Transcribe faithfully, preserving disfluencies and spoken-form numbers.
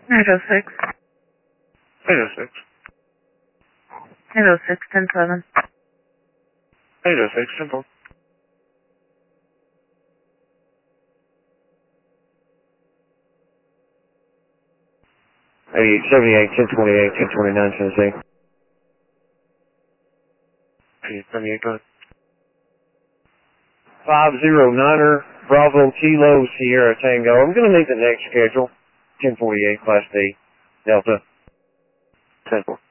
eight oh six. eight oh six. eight oh six, ten seven. eight oh six, simple. eighty-eight seventy-eight, ten twenty-eight, ten twenty-nine, Tennessee. eighty-eight seventy-eight, go ahead. five zero niner, Bravo Kilo Sierra Tango. I'm going to need the next schedule. ten forty-eight, Class D, Delta. ten four.